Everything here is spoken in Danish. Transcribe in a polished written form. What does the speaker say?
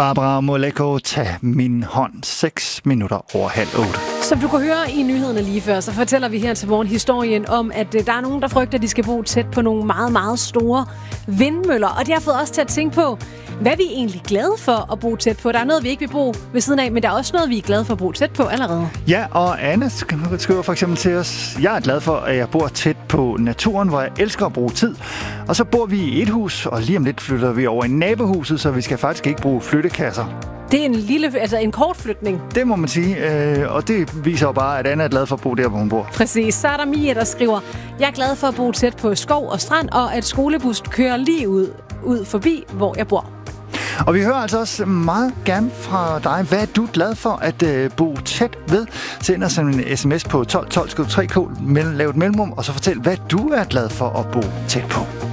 Barbara Moleko, tag min hånd. 6 minutter over 7:30. Som du kunne høre i nyhederne lige før, så fortæller vi her til morgen historien om, at der er nogen, der frygter, at de skal bo tæt på nogle meget, meget store vindmøller. Og det har fået os til at tænke på, hvad vi er egentlig glade for at bo tæt på. Der er noget, vi ikke vil bo ved siden af, men der er også noget, vi er glade for at bo tæt på allerede. Ja, og Anna skriver for eksempel til os, jeg er glad for, at jeg bor tæt på naturen, hvor jeg elsker at bruge tid. Og så bor vi i et hus, og lige om lidt flytter vi over i nabohuset, så vi skal faktisk ikke bruge flyttekasser. Det er en kort flytning. Det må man sige, og det viser jo bare, at Anna er glad for at bo der, hvor hun bor. Præcis. Så er der Mia, der skriver, jeg er glad for at bo tæt på skov og strand, og at skolebussen kører lige ud forbi, hvor jeg bor. Og vi hører altså også meget gerne fra dig. Hvad er du glad for at bo tæt ved? Send os en sms på 12 12 skriv 3K, lav et mellemrum, og så fortæl, hvad du er glad for at bo tæt på.